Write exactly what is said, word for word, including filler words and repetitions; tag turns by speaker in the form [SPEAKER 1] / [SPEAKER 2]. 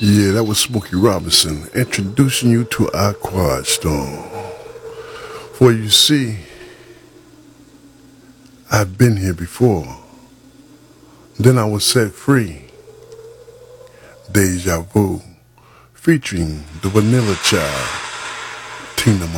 [SPEAKER 1] Yeah, that was Smokey Robinson introducing you to our Quiet Storm. For you see, I've been here before. Then I was set free. Deja Vu, featuring the Vanilla Child, Tina